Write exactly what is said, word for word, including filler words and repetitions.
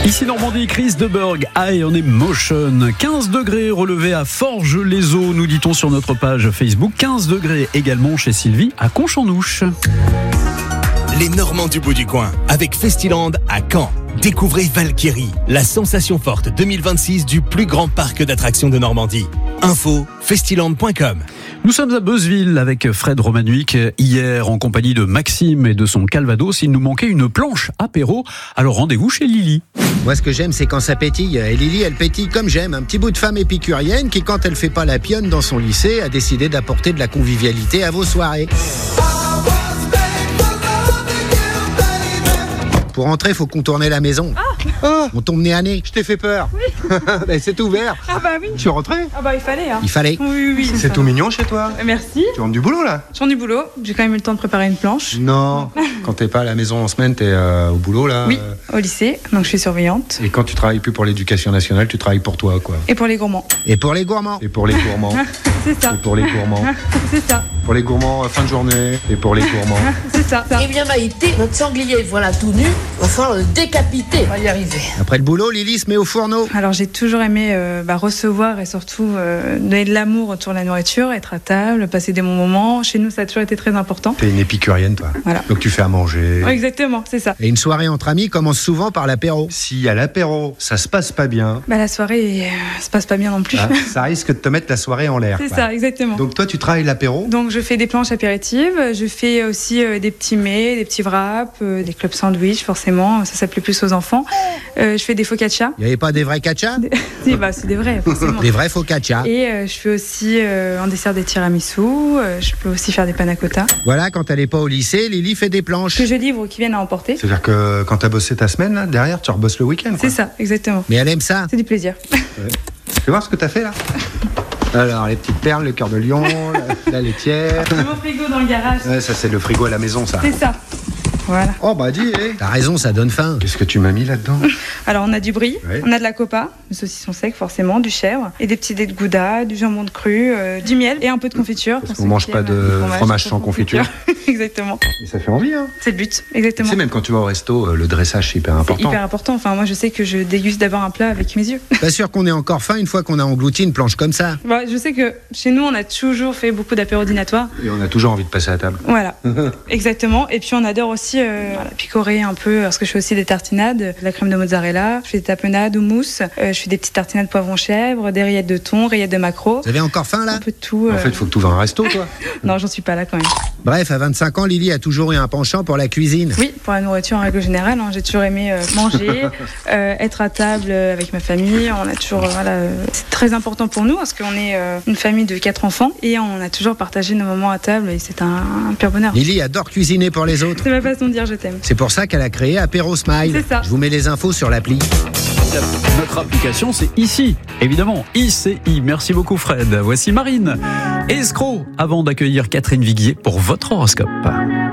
Ici Normandie, Chris de Burgh, High on Emotion. quinze degrés relevés à Forges-les-Eaux, nous dit-on sur notre page Facebook. quinze degrés également chez Sylvie à Conche-en-Ouche. Les Normands du bout du coin, avec Festiland à Caen. Découvrez Valkyrie, la sensation forte deux mille vingt-six du plus grand parc d'attractions de Normandie. Info, festiland point com. Nous sommes à Beuzeville avec Fred Romanuik hier en compagnie de Maxime et de son Calvados. Il nous manquait une planche apéro, alors rendez-vous chez Lily. Moi, ce que j'aime, c'est quand ça pétille. Et Lily, elle pétille comme j'aime. Un petit bout de femme épicurienne qui, quand elle fait pas la pionne dans son lycée, a décidé d'apporter de la convivialité à vos soirées. Pour entrer, faut contourner la maison. Ah Oh, on tombe nez à nez. Je t'ai fait peur. Oui. Ben, c'est ouvert. Ah bah oui. Tu es rentré? Ah bah il fallait hein. Il fallait. Oui oui, oui. C'est tout mignon chez toi. Merci. Tu rentres du boulot là? Je rentre du boulot. J'ai quand même eu le temps de préparer une planche. Non. Quand t'es pas à la maison en semaine, t'es euh, au boulot là. Oui, au lycée. Donc je suis surveillante. Et quand tu travailles plus pour l'éducation nationale, tu travailles pour toi quoi. Et pour les gourmands. Et pour les gourmands. Et pour les gourmands. C'est ça. Et pour les gourmands. C'est ça. Pour les gourmands euh, fin de journée. Et pour les gourmands. C'est ça. Eh bien Maïté, notre sanglier, voilà tout nu, va falloir le décapiter. On va y arriver. Après le boulot, Lily se met au fourneau. Alors j'ai toujours aimé euh, bah, recevoir et surtout euh, donner de l'amour autour de la nourriture, être à table, passer des bons moments. Chez nous ça a toujours été très important. T'es une épicurienne toi. Voilà. Donc tu fais à manger. Ouais, exactement, c'est ça. Et une soirée entre amis commence souvent par l'apéro. Si à l'apéro, ça se passe pas bien, Bah la soirée euh, se passe pas bien non plus. hein, ça risque de te mettre la soirée en l'air. C'est quoi. ça, exactement. Donc toi tu travailles l'apéro. Donc je fais des planches apéritives, je fais aussi euh, des petits mets, des petits wraps, euh, des clubs sandwich forcément, ça s'appelait plus aux enfants. Euh, je fais des focaccia. Il n'y avait pas des vrais catchas? Si, bah, c'est des vrais forcément. Des vrais focaccia. Et euh, je fais aussi euh, en dessert des tiramisu, euh, je peux aussi faire des panna cotta. Voilà, quand elle n'est pas au lycée, Lily fait des planches. Que je livre ou qui viennent à emporter. C'est-à-dire que quand t'as bossé ta semaine, là, derrière, tu rebosses le week-end. C'est ça, exactement. Mais elle aime ça. C'est du plaisir. Ouais. Tu veux voir ce que t'as fait là? Alors, les petites perles, le cœur de lion, la, la laitière. J'ai mon frigo dans le garage. Ouais, ça, c'est le frigo à la maison, ça. C'est ça. Voilà. Oh, bah, dis, eh. T'as raison, ça donne faim. Qu'est-ce que tu m'as mis là-dedans? Alors on a du brie, Ouais. on a de la copa, du saucisson sec forcément, du chèvre, et des petits dés de gouda, du jambon de cru, euh, du miel et un peu de confiture. Parce pour qu'on ceux mange qui pas aiment de le fromage sans confiture. Exactement. Et ça fait envie, hein. C'est le but, Tu exactement. sais, même quand tu vas au resto, euh, le dressage, c'est hyper C'est important. hyper important. Enfin, moi, je sais que je déguste d'abord un plat avec mes yeux. Pas sûr qu'on ait encore faim une fois qu'on a englouti une planche comme ça. Bah, je sais que chez nous, on a toujours fait beaucoup d'apéros dînatoires. Et on a toujours envie de passer à la table. Voilà, exactement. Et puis, on adore aussi euh, voilà, picorer un peu, parce que je fais aussi des tartinades, de la crème de mozzarella, je fais des tapenades ou mousse, euh, je fais des petites tartinades poivron chèvre, des rillettes de thon, rillettes de maquereau. Vous avez encore faim là? Un peu de tout. En euh. fait, il faut que tu ouvres un resto, toi. Non, j'en suis pas là quand même. Bref, à vingt-cinq ans, Lily a toujours eu un penchant pour la cuisine. Oui, pour la nourriture en règle générale, hein, j'ai toujours aimé euh, manger, euh, être à table euh, avec ma famille. On a toujours, euh, voilà, euh, c'est très important pour nous parce qu'on est euh, une famille de quatre enfants et on a toujours partagé nos moments à table et c'est un, un pur bonheur. Lily adore cuisiner pour les autres. C'est ma façon de dire je t'aime. C'est pour ça qu'elle a créé Apéro Smile. C'est ça. Je vous mets les infos sur l'appli. Notre application, c'est ici, évidemment, I C I. Merci beaucoup Fred. Voici Marine. Escroc, avant d'accueillir Catherine Viguier pour votre horoscope.